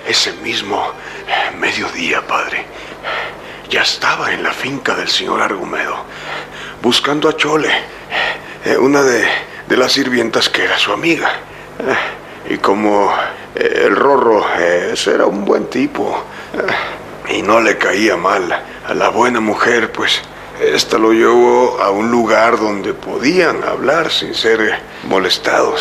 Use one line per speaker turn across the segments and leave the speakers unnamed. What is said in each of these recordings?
Ese mismo mediodía, padre, ya estaba en la finca del señor Argumedo, buscando a Chole, una de las sirvientas que era su amiga. Y como el Rorro era un buen tipo y no le caía mal a la buena mujer, pues esta lo llevó a un lugar donde podían hablar sin ser molestados.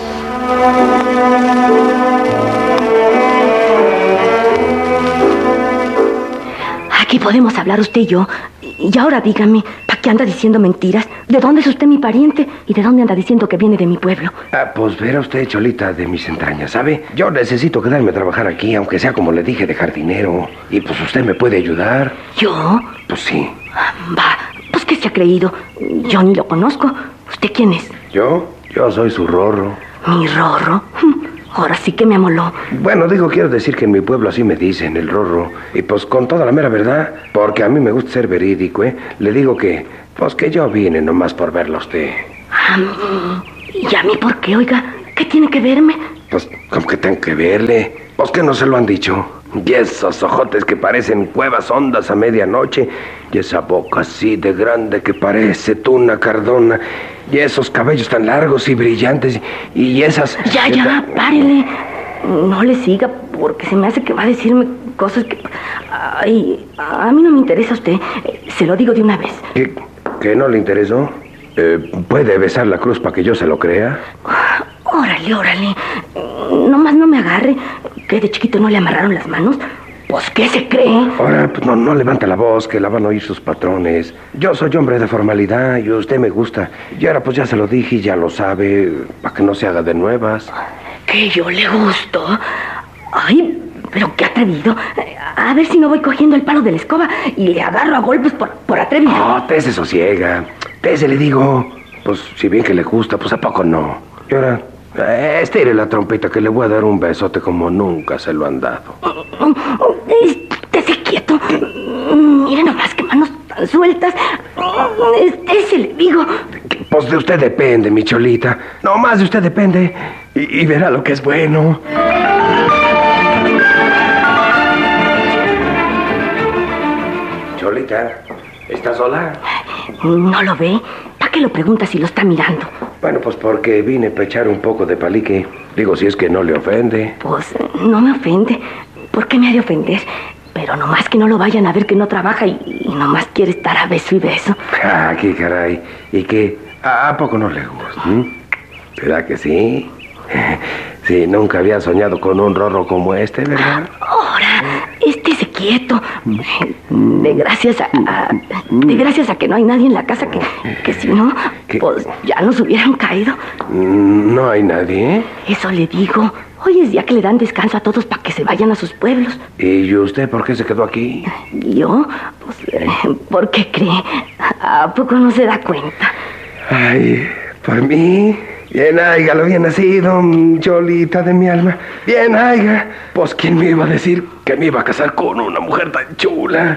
Aquí podemos hablar usted y yo. Y ahora dígame, ¿para qué anda diciendo mentiras? ¿De dónde es usted mi pariente? ¿Y de dónde anda diciendo que viene de mi pueblo?
Pues verá usted, Cholita, de mis entrañas, ¿sabe? Yo necesito quedarme a trabajar aquí, aunque sea como le dije, de jardinero. Y pues usted me puede ayudar.
¿Yo?
Pues sí.
Va, pues ¿qué se ha creído? Yo ni lo conozco. ¿Usted quién es?
Yo soy su Rorro.
¿Mi Rorro? Ahora sí que me amoló.
Bueno, quiero decir que en mi pueblo así me dicen, el Rorro. Y pues con toda la mera verdad, porque a mí me gusta ser verídico, le digo que, pues que yo vine nomás por verlo a usted.
¿A mí? ¿Y a mí por qué, oiga? ¿Qué tiene que verme?
Pues, ¿cómo que tengo que verle? Pues que no se lo han dicho. Y esos ojotes que parecen cuevas hondas a medianoche. Y esa boca así de grande que parece tuna cardona. Y esos cabellos tan largos y brillantes. Y esas...
Ya, párele. No le siga, porque se me hace que va a decirme cosas que... Ay, a mí no me interesa usted. Se lo digo de una vez.
¿Que no le interesó? ¿Puede besar la cruz para que yo se lo crea?
Órale. Nomás no me agarre. ¿Que de chiquito no le amarraron las manos? Pues, ¿qué se cree?
Ahora, pues no levante la voz, que la van a oír sus patrones. Yo soy hombre de formalidad y usted me gusta. Y ahora pues ya se lo dije y ya lo sabe, para que no se haga de nuevas.
¿Que yo le gusto? Ay, pero qué atrevido. A ver si no voy cogiendo el palo de la escoba y le agarro a golpes por atrevido.
No, te se sosiega. Te se le digo. Pues si bien que le gusta, pues ¿a poco no? Y ahora... estire la trompeta que le voy a dar un besote como nunca se lo han dado.
Estése quieto. Mire nomás qué manos tan sueltas. Se le digo.
Pues de usted depende, mi Cholita. No más de usted depende. Y verá lo que es bueno. Cholita, ¿está sola?
¿No lo ve? ¿Para qué lo pregunta si lo está mirando?
Bueno, pues porque vine a echar un poco de palique. Digo, si es que no le ofende.
Pues no me ofende. ¿Por qué me ha de ofender? Pero nomás que no lo vayan a ver que no trabaja y nomás quiere estar a beso y beso.
Ah, qué caray. ¿Y qué? ¿A poco no le gusta? ¿Verdad que sí? Sí, nunca había soñado con un Rorro como este, ¿verdad?
Ahora, estése quieto. De gracias a que no hay nadie en la casa que si no, pues ya nos hubieran caído.
¿No hay nadie?
Eso le digo. Hoy es día que le dan descanso a todos para que se vayan a sus pueblos.
¿Y usted por qué se quedó aquí?
¿Yo? Pues, ¿por qué cree? ¿A poco no se da cuenta?
Ay, por mí... Bien, aiga, lo bien nacido, Cholita de mi alma. Bien, aiga. Pues, ¿quién me iba a decir que me iba a casar con una mujer tan chula?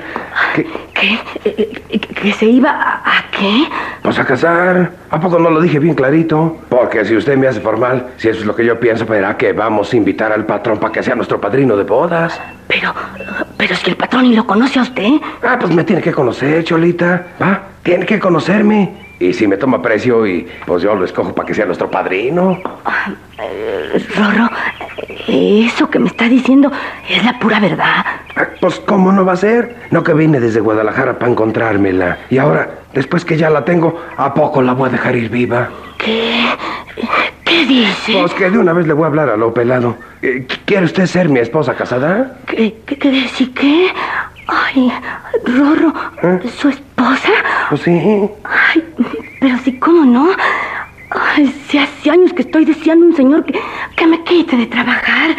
¿Que se iba a qué?
Pues a casar. ¿A poco no lo dije bien clarito? Porque si usted me hace formal, si eso es lo que yo pienso, verá que vamos a invitar al patrón para que sea nuestro padrino de bodas.
Pero si el patrón ni lo conoce a usted.
Pues me tiene que conocer, Cholita. ¿Va? Tiene que conocerme. Y si me toma precio y pues yo lo escojo para que sea nuestro padrino.
Rorro, eso que me está diciendo es la pura verdad.
Pues ¿cómo no va a ser? No que vine desde Guadalajara para encontrármela. Y ahora, después que ya la tengo, ¿a poco la voy a dejar ir viva?
¿Qué dice?
Pues que de una vez le voy a hablar a lo pelado. ¿Quiere usted ser mi esposa casada?
¿Qué decir qué? Ay, Rorro, ¿su esposa?
Pues sí.
Ay, pero sí, ¿cómo no? Ay, si hace años que estoy deseando un señor que me quite de trabajar.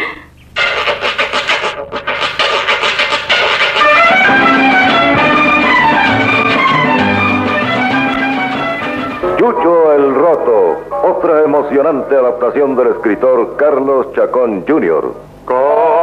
Chucho el Roto, otra emocionante adaptación del escritor Carlos Chacón Jr.